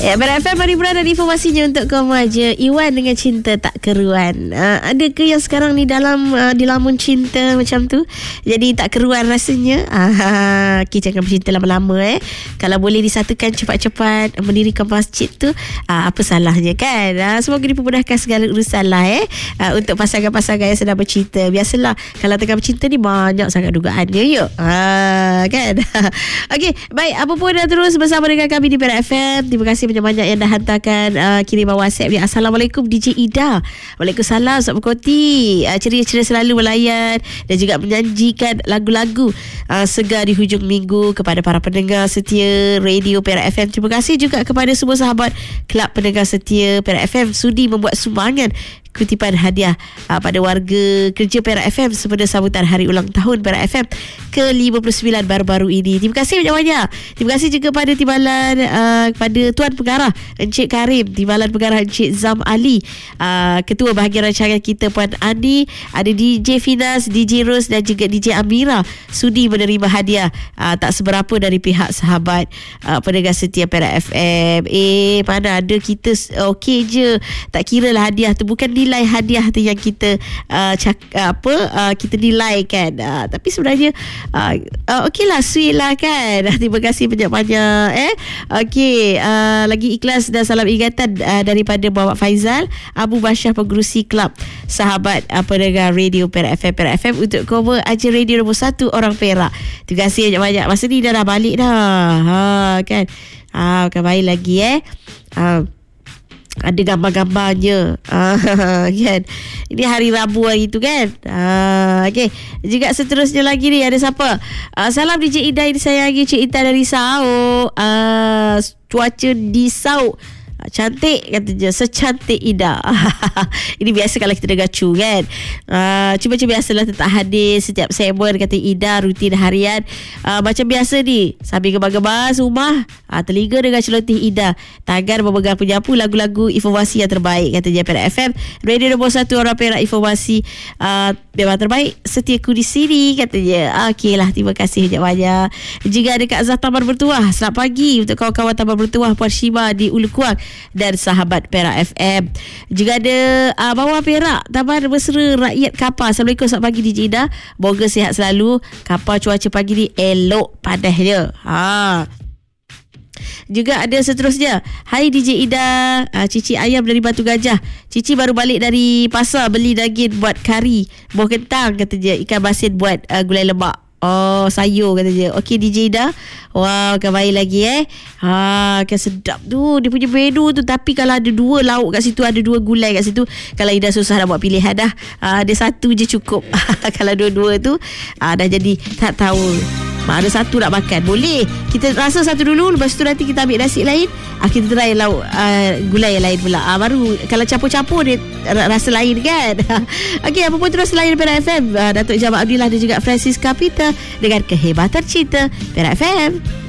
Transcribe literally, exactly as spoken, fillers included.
Ya, Perak F M mari berada di informasinya untuk kamu aja. Iwan dengan cinta tak keruan. Uh, ada ke yang sekarang ni dalam uh, dilamun cinta macam tu, jadi tak keruan rasanya? Ah, okay, jangan bercinta lama-lama eh. Kalau boleh disatukan cepat-cepat, mendirikan masjid tu, uh, apa salahnya kan? Uh, semoga dipermudahkan segala urusan lah eh. Uh, untuk pasangan-pasangan yang sedang bercinta. Biasalah kalau tengah bercinta ni banyak sangat dugaannya yuk. Ah, kan? Okey, baik, apa pun dah terus bersama dengan kami di Perak F M. Terima kasih banyak-banyak yang dah hantarkan uh, kiriman WhatsApp ni. Assalamualaikum D J Ida. Waalaikumsalam Sob Koti. Uh, ceria-ceria selalu melayan dan juga menjanjikan lagu-lagu uh, segar di hujung minggu kepada para pendengar setia Radio Perak F M. Terima kasih juga kepada semua sahabat Kelab Pendengar Setia Perak F M sudi membuat sumbangan kutipan hadiah uh, pada warga kerja Perak F M sempena sambutan hari ulang tahun Perak F M ke lima puluh sembilan baru-baru ini. Terima kasih banyak-banyak. Terima kasih juga kepada timbalan uh, kepada Tuan Pengarah Encik Karim, timbalan pengarah Encik Zam Ali, uh, ketua bahagian rancangan kita Puan Andi, ada D J Finas, D J Rose dan juga D J Amira sudi menerima hadiah uh, tak seberapa dari pihak sahabat uh, pendengar setia Perak F M. Eh, mana ada kita okey je. Tak kira lah hadiah tu, bukan nilai hadiah tu yang kita uh, cak, uh, apa uh, kita nilai kan, uh, tapi sebenarnya uh, uh, okey lah, sweet lah kan. Terima kasih banyak-banyak eh. Okey, uh, lagi ikhlas dan salam ingatan uh, daripada Muhammad Faizal Abu Basyah, pengerusi Kelab Sahabat uh, Pendengar Radio Perak F M. Perak F M untuk cover aja radio nombor satu orang Perak. Terima kasih banyak-banyak. Masa ni dah dah balik dah, ha, kan. Ah, bukan baik lagi eh. Ah, ada gambar-gambarnya, ah, kan. Ini hari Rabu hari tu kan. Ah, okay. Juga seterusnya lagi ni ada siapa? Ah, salam D J Ida, disayangi Cik Intan dari Sau. Ah, cuaca di Sau cantik katanya, secantik Ida. Ini biasa kalau kita dengar cu kan. Uh, Cuma-cuma biasalah tetap hadir setiap segmen kata Ida, rutin harian. uh, Macam biasa ni, sambil gemar-gemar rumah, uh, telinga dengan celoteh Ida, tangan memegang penyapu lagu-lagu informasi yang terbaik katanya. Perak F M, radio nombor satu orang Perak, informasi uh, memang terbaik, setiaku di sini katanya. Okey lah, terima kasih banyak-banyak. Juga ada Kak Zah Taman Bertuah, selamat pagi untuk kawan-kawan Taman Bertuah, Puan Shima di Ulu Kuang dan sahabat Perak F M. Juga ada uh, Bawah Perak, Taman Bersera Rakyat Kapar. Assalamualaikum, selamat pagi D J Ida, moga sihat selalu. Kapar cuaca pagi ni elok padahnya. Ha. Juga ada seterusnya, hai D J Ida, uh, Cici ayam dari Batu Gajah. Cici baru balik dari pasar beli daging buat kari buah kentang katanya, ikan masin buat uh, gulai lemak. Oh, sayur katanya. Okey D J Ida. Wow, kan baik lagi eh. Ha, kan sedap tu dia punya menu tu. Tapi kalau ada dua lauk kat situ, ada dua gulai kat situ, kalau Ida susah nak buat pilihan dah. Ha, ada satu je cukup. Kalau dua-dua tu ha, dah jadi tak tahu mana satu nak makan. Boleh kita rasa satu dulu, lepas tu nanti kita ambil nasi lain, ah, kita try lauk uh, gulai yang lain pula. Ah, baru kalau campur-campur dia rasa lain kan. Okey, apa pun terus lain Perak F M. uh, Datuk Jamal Abdillah dan juga Francis Kapita dengan kehebatan cinta Perak F M.